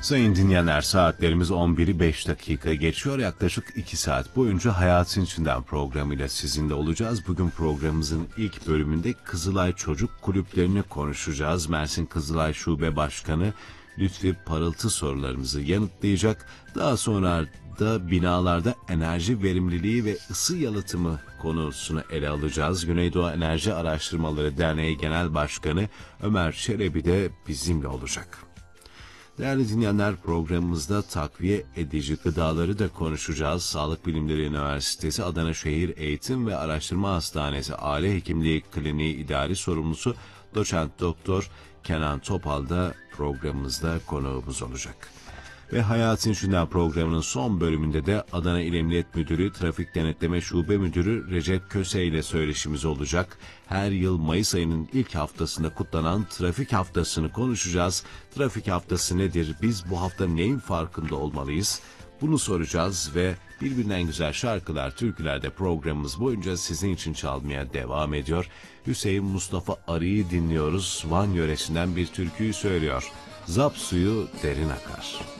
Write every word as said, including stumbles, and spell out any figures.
Sayın dinleyenler, saatlerimiz on biri beş dakika geçiyor. Yaklaşık iki saat boyunca Hayatın İçinden programıyla sizinle olacağız. Bugün programımızın ilk bölümünde Kızılay Çocuk Kulüplerini konuşacağız. Mersin Kızılay Şube Başkanı Lütfi Parıltı sorularımızı yanıtlayacak. Daha sonra da binalarda enerji verimliliği ve ısı yalıtımı konusunu ele alacağız. Güneydoğu Enerji Araştırmaları Derneği Genel Başkanı Ömer Çelebi de bizimle olacak. Değerli dinleyenler, programımızda takviye edici gıdaları da konuşacağız. Sağlık Bilimleri Üniversitesi Adana Şehir Eğitim ve Araştırma Hastanesi Aile Hekimliği Kliniği İdari Sorumlusu Doçent Doktor Kenan Topal da programımızda konuğumuz olacak. Ve Hayatın İçinden programının son bölümünde de Adana İl Emniyet Müdürü Trafik Denetleme Şube Müdürü Recep Köse ile söyleşimiz olacak. Her yıl Mayıs ayının ilk haftasında kutlanan Trafik Haftası'nı konuşacağız. Trafik Haftası nedir? Biz bu hafta neyin farkında olmalıyız? Bunu soracağız ve birbirinden güzel şarkılar, türküler de programımız boyunca sizin için çalmaya devam ediyor. Hüseyin Mustafa Arı'yı dinliyoruz. Van yöresinden bir türküyü söylüyor. Zap suyu derin akar.